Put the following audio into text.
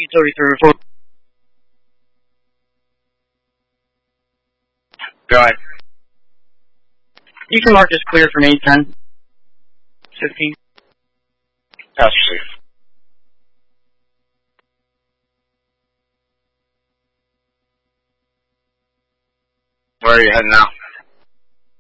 utility 3 or 4. Go ahead. You can mark this clear from 810. 15. Pass receive. Where are you heading now?